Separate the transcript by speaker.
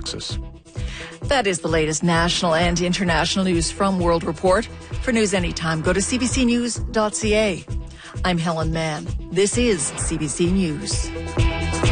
Speaker 1: Texas.
Speaker 2: That is the latest national and international news from World Report. For news anytime, go to cbcnews.ca. I'm Helen Mann. This is CBC News.